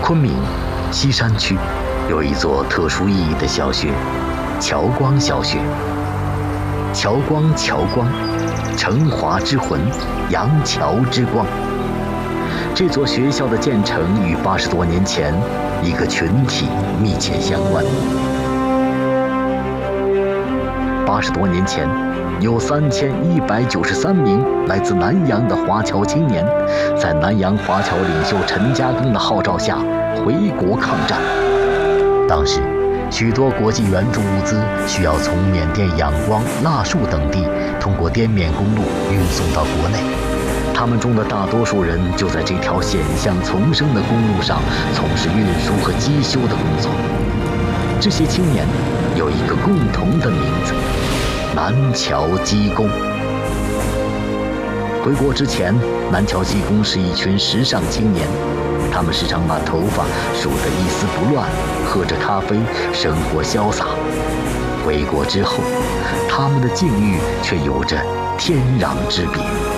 昆明西山区有一座特殊意义的小学——侨光小学。侨光，成华之魂，扬侨之光。这座学校的建成与80多年前一个群体密切相关。80多年前，有3193名来自南洋的华侨青年，在南洋华侨领袖陈嘉庚的号召下回国抗战。当时，许多国际援助物资需要从缅甸仰光、腊戍等地通过滇缅公路运送到国内。他们中的大多数人就在这条险象丛生的公路上从事运输和机修的工作。这些青年有一个共同的名字——南侨机工。回国之前，南侨机工是一群时尚青年，他们时常把头发梳得一丝不乱，喝着咖啡，生活潇洒。回国之后，他们的境遇却有着天壤之别。